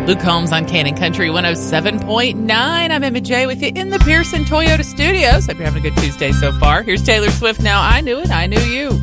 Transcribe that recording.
Luke Holmes on Cannon Country 107.9. I'm Emma J with you in the Pearson Toyota studios. Hope you're having a good Tuesday so far. Here's Taylor Swift now. I Knew It, I Knew You.